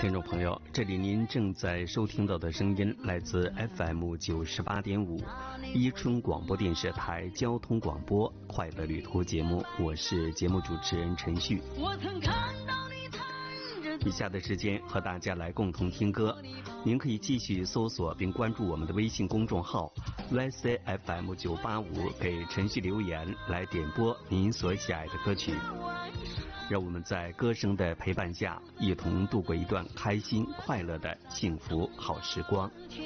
听众朋友，这里您正在收听到的声音来自 FM 98.5伊春广播电视台交通广播快乐旅途节目，我是节目主持人陈旭。以下的时间和大家来共同听歌，您可以继续搜索并关注我们的微信公众号 YCFM985，给陈旭留言来点播您所喜爱的歌曲。让我们在歌声的陪伴下，一同度过一段开心快乐的幸福好时光。